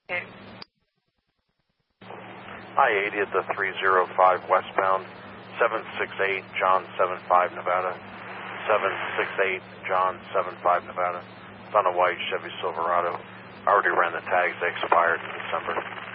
I-80 at the 305 westbound, 768 John 75 Nevada. 768 John 75 Nevada. It's on a white Chevy Silverado. I already ran the tags. They expired in December.